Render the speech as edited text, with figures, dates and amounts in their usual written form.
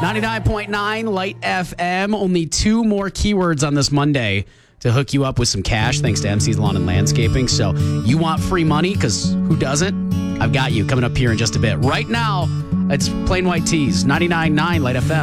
99.9 Light FM. Only 2 more keywords on this Monday to hook you up with some cash thanks to MC's Lawn and Landscaping. So you want free money? Because who doesn't? I've got you coming up here in just a bit. Right now, it's Plain White Tees, 99.9 Light FM.